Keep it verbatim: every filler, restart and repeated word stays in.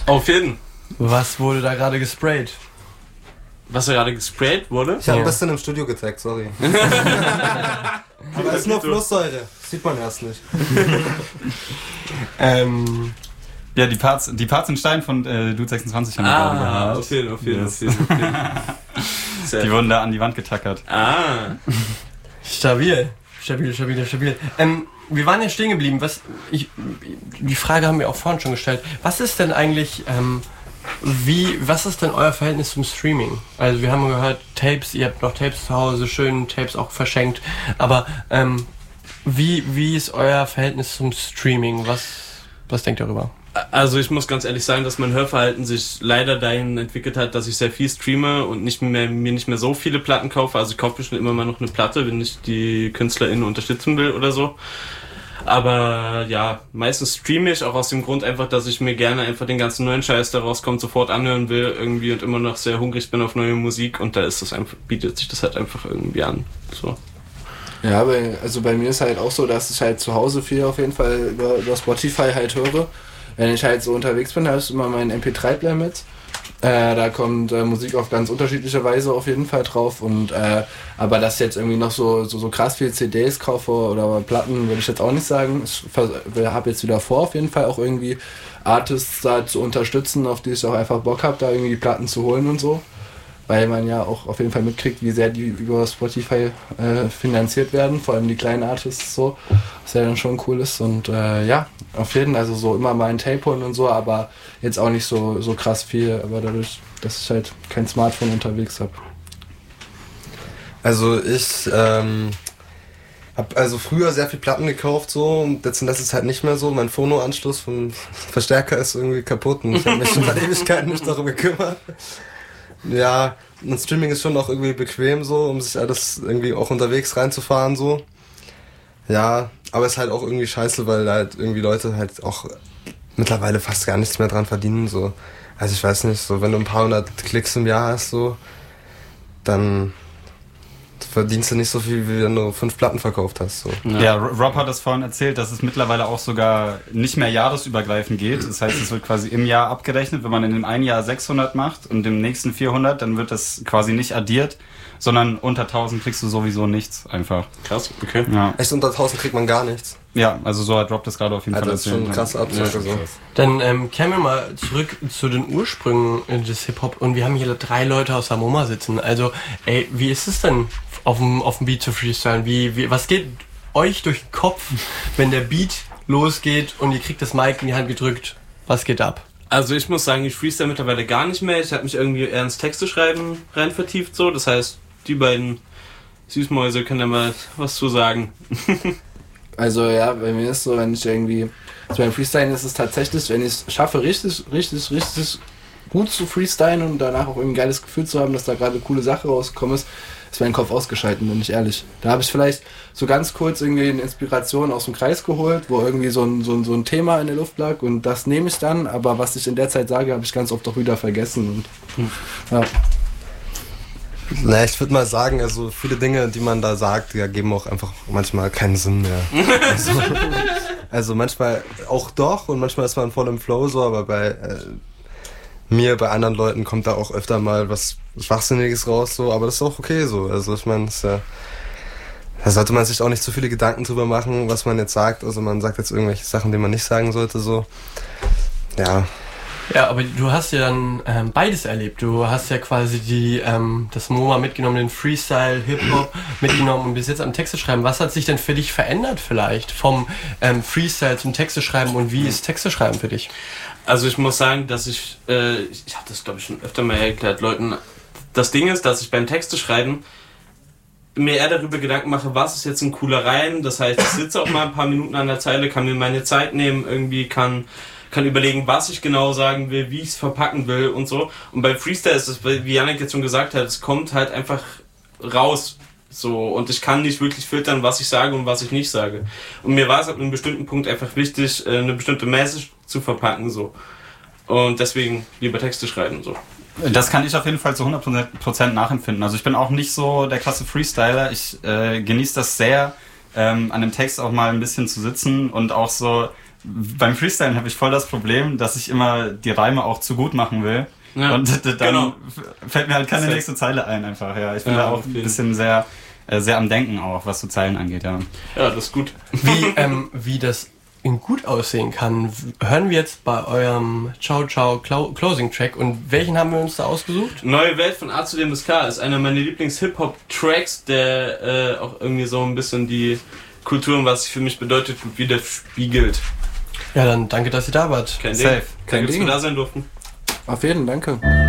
Auf jeden. Was wurde da gerade gesprayt? Was da gerade gesprayt wurde? Ich habe Ja. ein bisschen im Studio gezeigt, sorry. Aber es ist nur Flusssäure. Sieht man erst nicht. ähm... Ja, die Parts, die Parts in Stein von äh, Dude sechsundzwanzig haben wir gerade Ah, gehört. auf jeden, auf jeden, Yes. auf jeden, auf jeden. Sehr Die wurden da an die Wand getackert. Ah. Stabil. Stabil, stabil, stabil. Ähm, wir waren ja stehen geblieben. Was, ich, die Frage haben wir auch vorhin schon gestellt. Was ist denn eigentlich, ähm, wie, was ist denn euer Verhältnis zum Streaming? Also wir haben gehört, Tapes, ihr habt noch Tapes zu Hause, schön Tapes auch verschenkt. Aber ähm, wie, wie ist euer Verhältnis zum Streaming? Was, was denkt ihr darüber? Also ich muss ganz ehrlich sagen, dass mein Hörverhalten sich leider dahin entwickelt hat, dass ich sehr viel streame und nicht mehr, mir nicht mehr so viele Platten kaufe. Also ich kaufe mir schon immer mal noch eine Platte, wenn ich die KünstlerInnen unterstützen will oder so. Aber ja, meistens streame ich auch aus dem Grund einfach, dass ich mir gerne einfach den ganzen neuen Scheiß, der rauskommt, sofort anhören will irgendwie und immer noch sehr hungrig bin auf neue Musik und da ist das einfach, bietet sich das halt einfach irgendwie an. So. Ja, bei, also bei mir ist halt auch so, dass ich halt zu Hause viel auf jeden Fall über, über Spotify halt höre. Wenn ich halt so unterwegs bin, habe ich immer meinen M P drei Player mit. Äh, da kommt äh, Musik auf ganz unterschiedliche Weise auf jeden Fall drauf. Und äh, aber dass ich jetzt irgendwie noch so, so, so krass viel C Ds kaufe oder Platten, würde ich jetzt auch nicht sagen. Ich habe jetzt wieder vor, auf jeden Fall auch irgendwie Artists da zu unterstützen, auf die ich auch einfach Bock habe, da irgendwie die Platten zu holen und so. Weil man ja auch auf jeden Fall mitkriegt, wie sehr die über Spotify äh, finanziert werden, vor allem die kleinen Artists so, was ja dann schon cool ist. Und äh, ja, auf jeden Fall, also so immer mal ein Tape holen und so, aber jetzt auch nicht so, so krass viel, aber dadurch, dass ich halt kein Smartphone unterwegs habe. Also ich ähm, habe also früher sehr viel Platten gekauft so und jetzt das ist halt nicht mehr so. Mein Phono-Anschluss vom Verstärker ist irgendwie kaputt und ich habe mich schon seit Ewigkeiten nicht darum gekümmert. Ja, und Streaming ist schon auch irgendwie bequem so, um sich alles irgendwie auch unterwegs reinzufahren so. Ja, aber es ist halt auch irgendwie scheiße, weil halt irgendwie Leute halt auch mittlerweile fast gar nichts mehr dran verdienen so. Also ich weiß nicht, so wenn du ein paar hundert Klicks im Jahr hast so, dann verdienst du nicht so viel, wie wenn du fünf Platten verkauft hast. So. Ja, ja, Rob hat es vorhin erzählt, dass es mittlerweile auch sogar nicht mehr jahresübergreifend geht. Das heißt, es wird quasi im Jahr abgerechnet. Wenn man in dem einen Jahr sechshundert macht und im nächsten vierhundert, dann wird das quasi nicht addiert, sondern unter tausend kriegst du sowieso nichts einfach. Krass, okay. Ja, Echt unter tausend kriegt man gar nichts. ja, also so hat Rob das gerade auf jeden Also Fall das ist schon erzählt. krass Abzocke so. Dann ähm, kehren wir mal zurück zu den Ursprüngen des Hip-Hop und wir haben hier drei Leute aus der MoMA sitzen. Also, ey, wie ist es denn, auf dem, auf dem Beat zu freestylen? Wie, wie, was geht euch durch den Kopf, wenn der Beat losgeht und ihr kriegt das Mic in die Hand gedrückt? Was geht ab? Also ich muss sagen, ich freestyle mittlerweile gar nicht mehr. Ich habe mich irgendwie eher ins Texteschreiben rein vertieft so. Das heißt, die beiden Süßmäuse können da mal was zu sagen. Also ja, bei mir ist so, wenn ich irgendwie, also beim Freestylen ist es tatsächlich, wenn ich es schaffe, richtig, richtig, richtig gut zu freestylen und danach auch irgendwie ein geiles Gefühl zu haben, dass da gerade eine coole Sache rausgekommen ist, ist mein Kopf ausgeschaltet, bin ich ehrlich. Da habe ich vielleicht so ganz kurz irgendwie eine Inspiration aus dem Kreis geholt, wo irgendwie so ein, so ein, so ein Thema in der Luft lag und das nehme ich dann, aber was ich in der Zeit sage, habe ich ganz oft auch wieder vergessen. Und, ja. Naja, ich würde mal sagen, also viele Dinge, die man da sagt, ja, geben auch einfach manchmal keinen Sinn mehr. Also, also manchmal auch doch und manchmal ist man voll im Flow so, aber bei äh, mir, bei anderen Leuten kommt da auch öfter mal was Schwachsinniges raus so, aber das ist auch okay so. Also ich meine, ja, da sollte man sich auch nicht zu viele Gedanken drüber machen, was man jetzt sagt. Also man sagt jetzt irgendwelche Sachen, die man nicht sagen sollte so. Ja. Ja, aber du hast ja dann ähm, beides erlebt. Du hast ja quasi die ähm, das MoMA mitgenommen, den Freestyle, Hip-Hop mitgenommen und bis jetzt am Texte schreiben. Was hat sich denn für dich verändert vielleicht vom ähm, Freestyle zum Texte schreiben und wie ist Texte schreiben für dich? Also ich muss sagen, dass ich, äh, ich habe das glaube ich schon öfter mal erklärt, Leuten, das Ding ist, dass ich beim Texte schreiben mir eher darüber Gedanken mache, was ist jetzt ein cooler Reim. Das heißt, ich sitze auch mal ein paar Minuten an der Zeile, kann mir meine Zeit nehmen, irgendwie kann kann überlegen, was ich genau sagen will, wie ich es verpacken will und so. Und beim Freestyle ist es, wie Yannick jetzt schon gesagt hat, es kommt halt einfach raus. So, und ich kann nicht wirklich filtern, was ich sage und was ich nicht sage. Und mir war es ab einem bestimmten Punkt einfach wichtig, eine bestimmte Message zu verpacken. So. Und deswegen lieber Texte schreiben. So. Das kann ich auf jeden Fall zu hundert Prozent nachempfinden. Also ich bin auch nicht so der klasse Freestyler. Ich äh, genieße das sehr, ähm, an dem Text auch mal ein bisschen zu sitzen und auch so beim Freestylen habe ich voll das Problem, dass ich immer die Reime auch zu gut machen will. Ja, und dann genau. fällt mir halt keine nächste Zeile ein einfach. Ja, ich bin ja, da auch ein bisschen sehr, äh, sehr am Denken auch, was so Zeilen angeht. Ja, ja das ist gut. Wie, ähm, wie das gut aussehen kann, hören wir jetzt bei eurem Ciao Ciao Clo- Closing Track. Und welchen haben wir uns da ausgesucht? Neue Welt von A zu dem bis K ist einer meiner Lieblings-Hip-Hop-Tracks, der äh, auch irgendwie so ein bisschen die Kultur und was sie für mich bedeutet widerspiegelt. Ja, dann danke, dass ihr da wart. Kein Ding. Safe. Kein Ding. Dass wir da sein durften. Auf jeden Fall, danke.